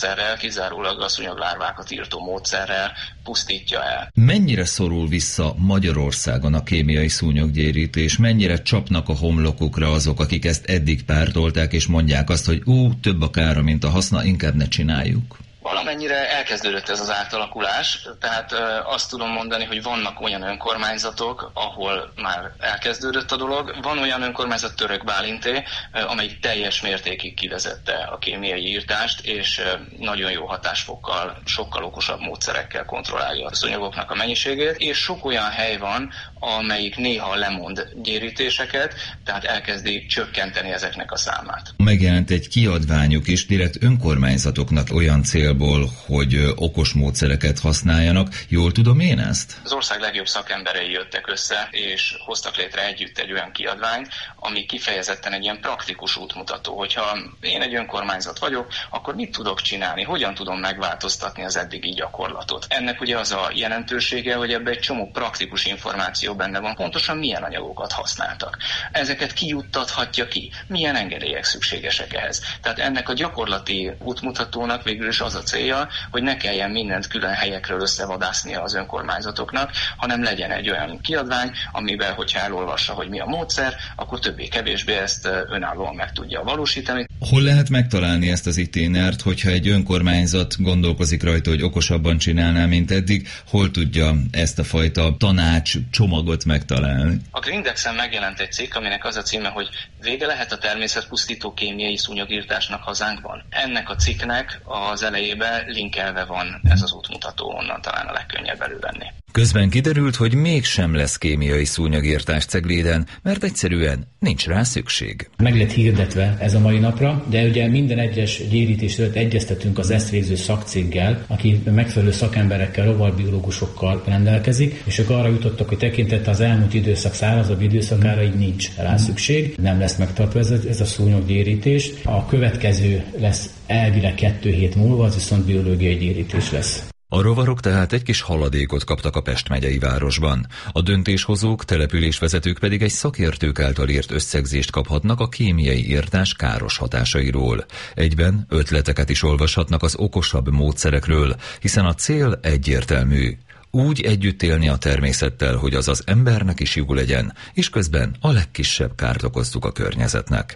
kizárólag a szúnyoglárvákat írtó módszerrel pusztítja el. Mennyire szorul vissza Magyarországon a kémiai szúnyoggyérítés? Mennyire csapnak a homlokukra azok, akik ezt eddig pártolták, és mondják azt, hogy több a kára, mint a haszna, inkább ne csináljuk? Valamennyire elkezdődött ez az átalakulás, tehát azt tudom mondani, hogy vannak olyan önkormányzatok, ahol már elkezdődött a dolog. Van olyan önkormányzat, Török Bálinté, amelyik teljes mértékig kivezette a kémiai írtást, és nagyon jó hatásfokkal, sokkal okosabb módszerekkel kontrollálja a szúnyogoknak a mennyiségét, és sok olyan hely van, amelyik néha lemond gyérítéseket, tehát elkezdi csökkenteni ezeknek a számát. Megjelent egy kiadványuk is direkt önkormányzatoknak olyan célból, hogy okos módszereket használjanak. Jól tudom én ezt? Az ország legjobb szakemberei jöttek össze, és hoztak létre együtt egy olyan kiadványt, ami kifejezetten egy ilyen praktikus útmutató, hogyha én egy önkormányzat vagyok, akkor mit tudok csinálni, hogyan tudom megváltoztatni az eddigi gyakorlatot. Ennek ugye az a jelentősége, hogy ebbe egy csomó praktikus információ benne van, pontosan milyen anyagokat használtak. Ezeket kijuttathatja ki, milyen engedélyek szükségesek ehhez. Tehát ennek a gyakorlati útmutatónak végül is az a célja, hogy ne kelljen mindent külön helyekről összevadásznia az önkormányzatoknak, hanem legyen egy olyan kiadvány, amiben, hogyha elolvassa, hogy mi a módszer, akkor többé-kevésbé ezt önállóan meg tudja valósítani. Hol lehet megtalálni ezt az itinert, hogyha egy önkormányzat gondolkozik rajta, hogy okosabban csinálná, mint eddig, hol tudja ezt a fajta tanács csomagot megtalálni? A Grindexen megjelent egy cikk, aminek az a címe, hogy vége lehet a természetpusztító kémiai szúnyogírtásnak hazánkban. Ennek a cikknek az elejében linkelve van ez az útmutató, onnan talán a legkönnyebb elővenni. Közben kiderült, hogy mégsem lesz kémiai szúnyogírtás Cegléden, mert egyszerűen nincs rá szükség. Meg lett hirdetve ez a mai napra, de ugye minden egyes gyérítés előtt egyeztetünk az ezt végző szakcéggel, aki megfelelő szakemberekkel, rovarbiológusokkal rendelkezik, és ők arra jutottak, hogy tekintettel az elmúlt időszak szárazabb időszakára így nincs rá szükség, nem lesz megtartva ez a szúnyoggyérítés. A következő lesz elvileg 2 hét múlva, az viszont biológiai gyérítés lesz. A rovarok tehát egy kis haladékot kaptak a Pest megyei városban. A döntéshozók, településvezetők pedig egy szakértők által írt összegzést kaphatnak a kémiai írtás káros hatásairól. Egyben ötleteket is olvashatnak az okosabb módszerekről, hiszen a cél egyértelmű. Úgy együtt élni a természettel, hogy az az embernek is jó legyen, és közben a legkisebb kárt okoztuk a környezetnek.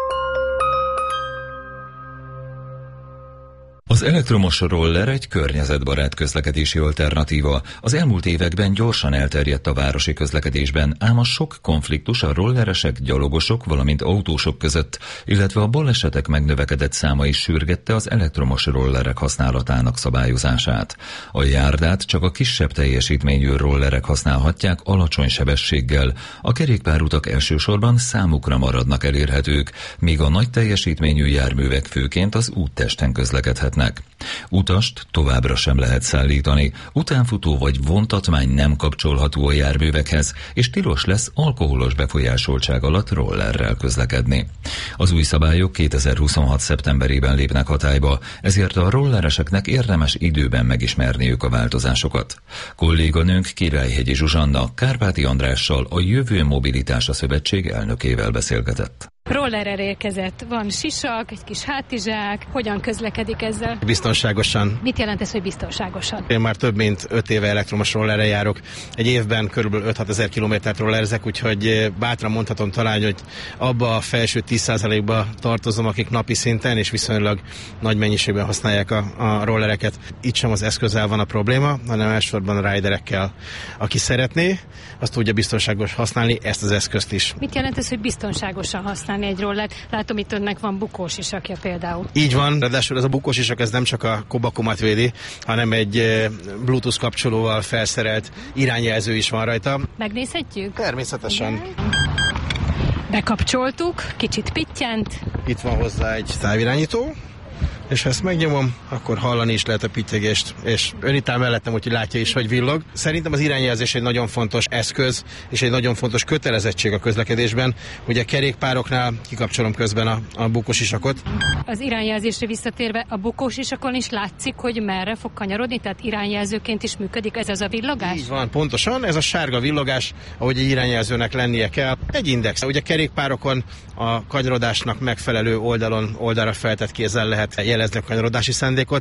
Az elektromos roller egy környezetbarát közlekedési alternatíva. Az elmúlt években gyorsan elterjedt a városi közlekedésben, ám a sok konfliktus a rolleresek, gyalogosok, valamint autósok között, illetve a balesetek megnövekedett száma is sürgette az elektromos rollerek használatának szabályozását. A járdát csak a kisebb teljesítményű rollerek használhatják alacsony sebességgel, a kerékpárutak elsősorban számukra maradnak elérhetők, míg a nagy teljesítményű járművek főként az úttesten közlekedhetnek. Utast továbbra sem lehet szállítani, utánfutó vagy vontatmány nem kapcsolható a járművekhez, és tilos lesz alkoholos befolyásoltság alatt rollerrel közlekedni. Az új szabályok 2026. szeptemberében lépnek hatályba, ezért a rollereseknek érdemes időben megismerniük a változásokat. Kolléganőnk Királyhegyi Zsuzsanna Kárpáti Andrással, a Jövő Mobilitása Szövetség elnökével beszélgetett. Rollerrel érkezett. Van sisak, egy kis hátizsák. Hogyan közlekedik ezzel? Biztonságosan. Mit jelent ez, hogy biztonságosan? Én már több mint 5 éve elektromos rollerre járok. Egy évben körülbelül 5-6 ezer kilométert rollerzek, úgyhogy bátran mondhatom talán, hogy abba a felső 10%-ba tartozom, akik napi szinten és viszonylag nagy mennyiségben használják a rollereket. Itt sem az eszközzel van a probléma, hanem elsősorban a riderekkel. Aki szeretné, azt tudja biztonságos használni ezt az eszközt is. Mit jelent ez, hogy biztonságosan használni egy rollert? Látom, itt önnek van bukósisakja például. Így van, ráadásul ez a bukósisak, ez nem csak a kobakomat védi, hanem egy Bluetooth kapcsolóval felszerelt irányjelző is van rajta. Megnézhetjük? Természetesen. Igen. Bekapcsoltuk, kicsit pittyent. Itt van hozzá egy távirányító, és ha ezt megnyomom, akkor hallani is lehet a pittyegést, és ön itt áll mellettem, úgyhogy látja is, hogy villog. Szerintem az irányjelzés egy nagyon fontos eszköz, és egy nagyon fontos kötelezettség a közlekedésben. Ugye a kerékpároknál kikapcsolom közben a bukósisakot. Az irányjelzésre visszatérve, a bukósisakon is látszik, hogy merre fog kanyarodni, tehát irányjelzőként is működik ez az a villogás? Így van, pontosan, ez a sárga villogás, ahogy egy irányjelzőnek lennie kell. Egy index. Ugye a kerékpárokon a kanyarodásnak megfelelő oldalra feltett kézzel lehet jelezni jelezni a kanyarodási szándékot.